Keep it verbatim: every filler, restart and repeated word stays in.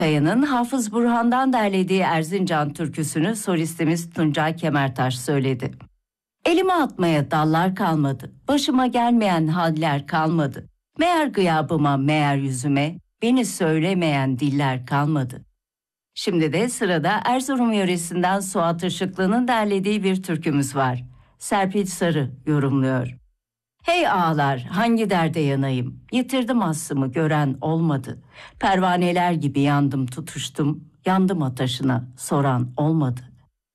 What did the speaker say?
Kaya'nın Hafız Burhan'dan derlediği Erzincan türküsünü solistimiz Tuncay Kemertaş söyledi. Elime atmaya dallar kalmadı, başıma gelmeyen haller kalmadı. Meğer gıyabıma, meğer yüzüme, beni söylemeyen diller kalmadı. Şimdi de sırada Erzurum yöresinden Suat Işıklı'nın derlediği bir türkümüz var. Serpil Sarı yorumluyor. Hey ağalar, hangi derde yanayım? Yitirdim aslımı, gören olmadı. Pervaneler gibi yandım tutuştum, yandım ateşine, soran olmadı.